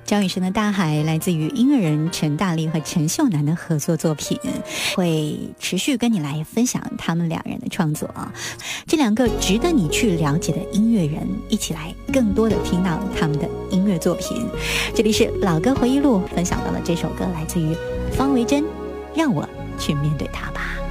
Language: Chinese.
张雨生的大海来自于音乐人陈大力和陈秀楠的合作作品，会持续跟你来分享他们两人的创作啊。这两个值得你去了解的音乐人，一起来更多的听到他们的音乐作品。这里是老歌回忆录，分享到了这首歌来自于方维珍，让我去面对它吧。